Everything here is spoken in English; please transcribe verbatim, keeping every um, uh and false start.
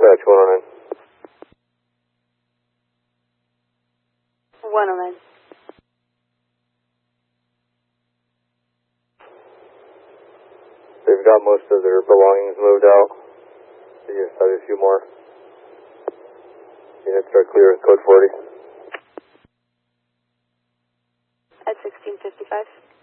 Dispatch one oh nine. one oh nine. They've got most of their belongings moved out. They just have a few more. Units are clear with code forty. At sixteen fifty-five.